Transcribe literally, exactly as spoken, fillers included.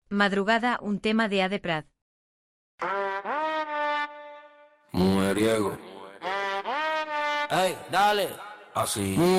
Madrugada, un tema de Ade Prat. Mujeriego. Ey, dale. Así.